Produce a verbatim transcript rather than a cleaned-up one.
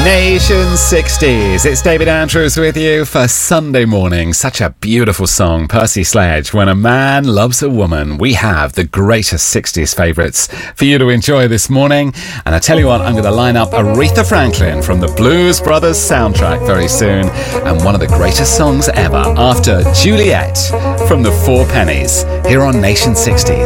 Nation sixties. It's David Andrews with you for Sunday morning. Such a beautiful song, Percy Sledge. When a man loves a woman, we have the greatest sixties favourites for you to enjoy this morning. And I tell you what, I'm going to line up Aretha Franklin from the Blues Brothers soundtrack very soon, and one of the greatest songs ever after Juliet from the Four Pennies here on Nation sixties.